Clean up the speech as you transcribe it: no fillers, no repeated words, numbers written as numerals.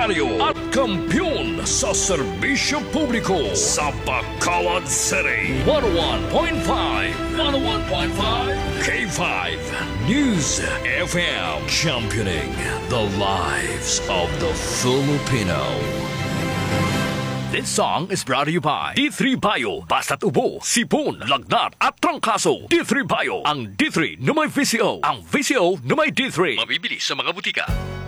dyaryo at kampiyon sa serbisyo publiko sa Bacolod City. 101.5 K5 News FM, championing the lives of the Filipino. This song is brought to you by D3 Bio. Basta't ubo, sipon, lagnat at trangkaso. D3 Bio. Ang D3 na may VCO. Ang VCO na may D3. Mabibili sa mga butika.